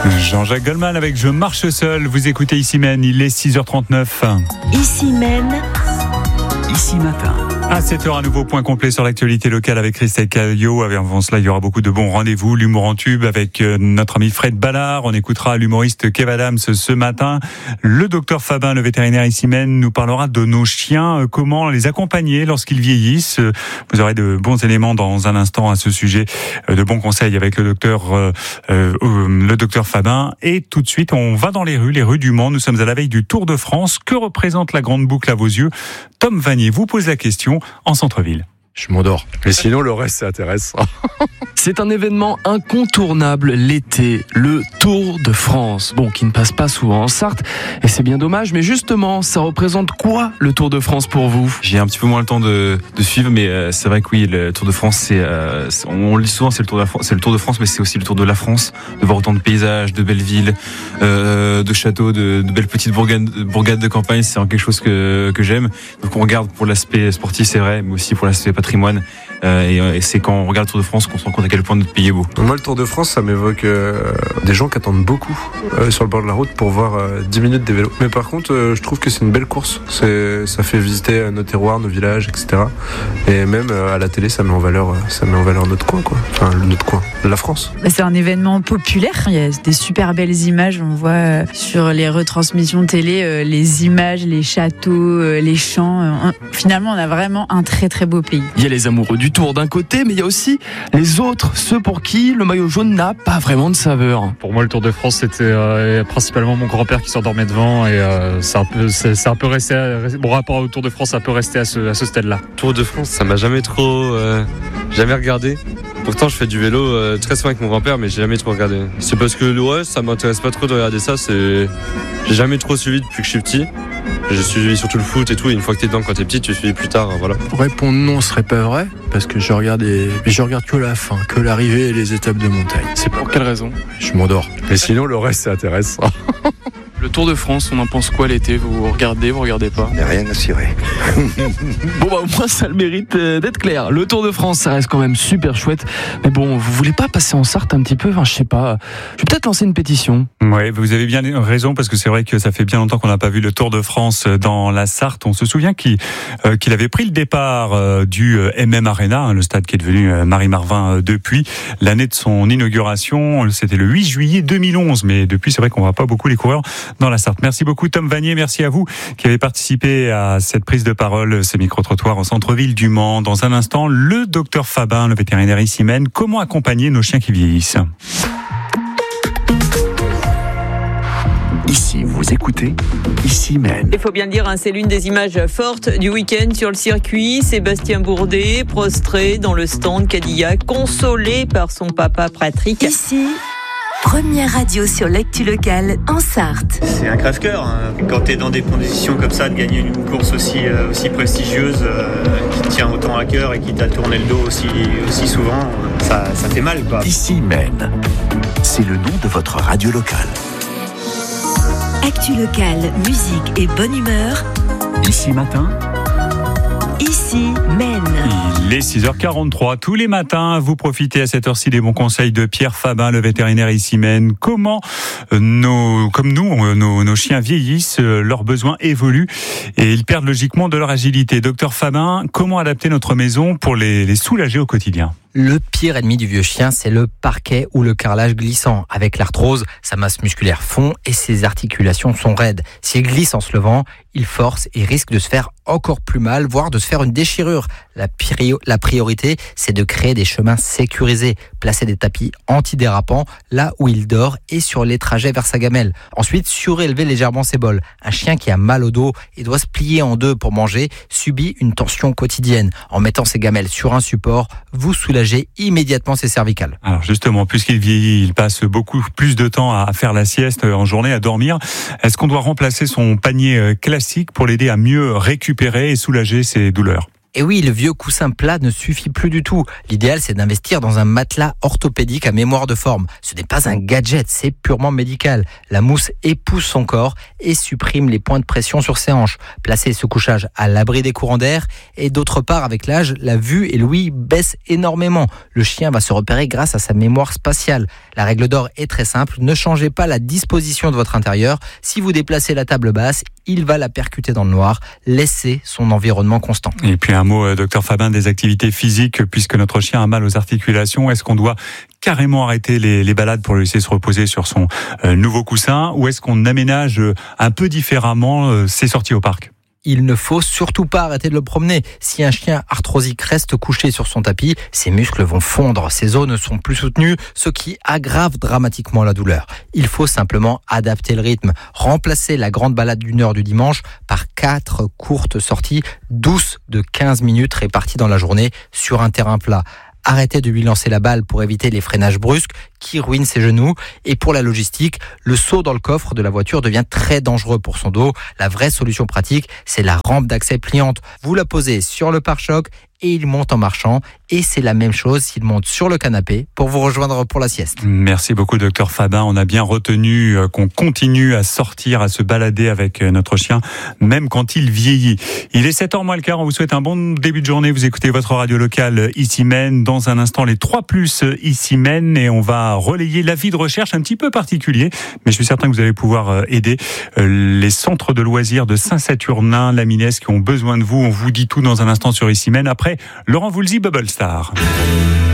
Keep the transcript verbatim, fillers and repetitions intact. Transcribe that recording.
Jean-Jacques Goldman avec Je marche seul. Vous écoutez Ici Maine, il est six heures trente-neuf. Ici Maine. Ici Matin. À sept heures, un nouveau point complet sur l'actualité locale avec Christelle Caillot. Avant cela, il y aura beaucoup de bons rendez-vous. L'humour en tube avec notre ami Fred Ballard. On écoutera l'humoriste Kev Adams ce matin. Le docteur Fabin, le vétérinaire Ici Maine, nous parlera de nos chiens, comment les accompagner lorsqu'ils vieillissent. Vous aurez de bons éléments dans un instant à ce sujet, de bons conseils avec le docteur, euh, euh, le docteur Fabin. Et tout de suite, on va dans les rues, les rues du Mans. Nous sommes à la veille du Tour de France. Que représente la grande boucle à vos yeux? Tom Vanier vous pose la question en centre-ville. Je m'endors. Mais sinon, le reste, c'est intéressant. C'est un événement incontournable l'été, le Tour de France. Bon, qui ne passe pas souvent en Sarthe, et c'est bien dommage, mais justement, ça représente quoi le Tour de France pour vous? J'ai un petit peu moins le temps de, de suivre, mais euh, c'est vrai que oui, le Tour de France, c'est, euh, c'est on le dit souvent, c'est le Tour de la France, c'est le Tour de France, mais c'est aussi le Tour de la France, de voir autant de paysages, de belles villes, euh, de châteaux, de, de belles petites bourgades, bourgades de campagne. C'est quelque chose que que j'aime. Donc on regarde pour l'aspect sportif, c'est vrai, mais aussi pour l'aspect patrimoine. Euh, et, et c'est quand on regarde le Tour de France qu'on se rend compte à quel point notre pays est beau. Moi, le Tour de France, ça m'évoque euh, des gens qui attendent beaucoup euh, sur le bord de la route pour voir euh, dix minutes des vélos. Mais par contre, euh, je trouve que c'est une belle course. C'est, ça fait visiter euh, nos terroirs, nos villages, et cetera. Et même euh, à la télé, ça met en valeur, euh, ça met en valeur notre coin, quoi. Enfin, notre coin, la France. C'est un événement populaire. Il y a des super belles images. On voit euh, sur les retransmissions télé euh, les images, les châteaux, euh, les champs. Euh, finalement, on a vraiment un très très beau pays. Il y a les amoureux du Tour d'un côté, mais il y a aussi les autres, ceux pour qui le maillot jaune n'a pas vraiment de saveur. Pour moi, le Tour de France, c'était euh, principalement mon grand-père qui s'endormait devant, et euh, c'est un peu, c'est, c'est un peu resté. À, mon rapport au Tour de France, a un peu resté à ce, à ce stade-là. Tour de France, ça m'a jamais trop, euh, jamais regardé. Pourtant, je fais du vélo euh, très souvent avec mon grand-père, mais j'ai jamais trop regardé. C'est parce que ouais, ça m'intéresse pas trop de regarder ça. C'est, j'ai jamais trop suivi depuis que je suis petit. J'ai suivi surtout le foot et tout. Et une fois que t'es dedans, quand t'es petit, tu suivis plus tard. Voilà. Pour répondre non, ce serait pas vrai, parce que je regarde, et... je regarde que la fin, que l'arrivée et les étapes de montagne. C'est pour quelle raison? Je m'endors. Mais sinon, le reste, c'est intéressant. Le Tour de France, on en pense quoi l'été? Vous regardez, vous regardez pas? Il n'y a rien à cirer. Bon bah au moins ça le mérite d'être clair. Le Tour de France, ça reste quand même super chouette. Mais bon, vous voulez pas passer en Sarthe un petit peu? Enfin, je sais pas. Je vais peut-être lancer une pétition. Oui, vous avez bien raison, parce que c'est vrai que ça fait bien longtemps qu'on n'a pas vu le Tour de France dans la Sarthe. On se souvient qu'il, euh, qu'il avait pris le départ euh, du M M Arena, hein, le stade qui est devenu euh, Marie-Marvin euh, depuis l'année de son inauguration. C'était le huit juillet deux mille onze, mais depuis c'est vrai qu'on voit pas beaucoup les coureurs dans la Sarthe. Merci beaucoup Tom Vanier, merci à vous qui avez participé à cette prise de parole, ces micro-trottoirs en centre-ville du Mans. Dans un instant, le docteur Fabin, le vétérinaire Ici Maine, comment accompagner nos chiens qui vieillissent. Ici, vous écoutez Ici Maine. Il faut bien le dire, hein, c'est l'une des images fortes du week-end sur le circuit. Sébastien Bourdet, prostré dans le stand Cadillac, consolé par son papa Patrick. Ici, première radio sur l'actu locale en Sarthe. C'est un crève-cœur, hein. Quand tu es dans des conditions comme ça, de gagner une course aussi, euh, aussi prestigieuse, euh, qui te tient autant à cœur et qui t'a tourné le dos aussi, aussi souvent, ça, ça fait mal, quoi. Ici Maine, c'est le nom de votre radio locale. Actu locale, musique et bonne humeur. Ici Matin. Ici Maine. Il est six heures quarante-trois. Tous les matins, vous profitez à cette heure-ci des bons conseils de Pierre Fabin, le vétérinaire Ici Maine. Comment nos, comme nous, nos, nos chiens vieillissent, leurs besoins évoluent et ils perdent logiquement de leur agilité. Docteur Fabin, comment adapter notre maison pour les, les soulager au quotidien? Le pire ennemi du vieux chien, c'est le parquet ou le carrelage glissant. Avec l'arthrose, sa masse musculaire fond et ses articulations sont raides. S'il glisse en se levant, il force et risque de se faire encore plus mal, voire de se faire une déchirure. La, prio- la priorité, c'est de créer des chemins sécurisés, placer des tapis antidérapants là où il dort et sur les trajets vers sa gamelle. Ensuite, surélever légèrement ses bols. Un chien qui a mal au dos et doit se plier en deux pour manger subit une tension quotidienne. En mettant ses gamelles sur un support, vous soulagez immédiatement ses cervicales. Alors justement, puisqu'il vieillit, il passe beaucoup plus de temps à faire la sieste en journée, à dormir. Est-ce qu'on doit remplacer son panier classique pour l'aider à mieux récupérer et soulager ses douleurs? Et oui, le vieux coussin plat ne suffit plus du tout. L'idéal, c'est d'investir dans un matelas orthopédique à mémoire de forme. Ce n'est pas un gadget, c'est purement médical. La mousse épouse son corps et supprime les points de pression sur ses hanches. Placez ce couchage à l'abri des courants d'air. Et d'autre part, avec l'âge, la vue et l'ouïe baissent énormément. Le chien va se repérer grâce à sa mémoire spatiale. La règle d'or est très simple. Ne changez pas la disposition de votre intérieur. Si vous déplacez la table basse, il va la percuter dans le noir. Laissez son environnement constant. Et puis un mot, docteur Fabin, des activités physiques, puisque notre chien a mal aux articulations. Est-ce qu'on doit carrément arrêter les, les balades pour le laisser se reposer sur son euh, nouveau coussin, ou est-ce qu'on aménage un peu différemment euh, ses sorties au parc ? Il ne faut surtout pas arrêter de le promener. Si un chien arthrosique reste couché sur son tapis, ses muscles vont fondre, ses os ne sont plus soutenus, ce qui aggrave dramatiquement la douleur. Il faut simplement adapter le rythme. Remplacer la grande balade d'une heure du dimanche par quatre courtes sorties douces de quinze minutes réparties dans la journée sur un terrain plat. Arrêtez de lui lancer la balle pour éviter les freinages brusques qui ruinent ses genoux. Et pour la logistique, le saut dans le coffre de la voiture devient très dangereux pour son dos. La vraie solution pratique, c'est la rampe d'accès pliante. Vous la posez sur le pare-choc et il monte en marchant. Et c'est la même chose s'il monte sur le canapé pour vous rejoindre pour la sieste. Merci beaucoup, docteur Fabin. On a bien retenu qu'on continue à sortir, à se balader avec notre chien, même quand il vieillit. Il est sept heures moins le quart. On vous souhaite un bon début de journée. Vous écoutez votre radio locale ici Maine. Dans un instant, les trois plus ici Maine. Et on va relayer l'avis de recherche un petit peu particulier. Mais je suis certain que vous allez pouvoir aider les centres de loisirs de Saint-Saturnin, la Minesse, qui ont besoin de vous. On vous dit tout dans un instant sur ici Maine. Après, Laurent Voulzy, Bubble Star.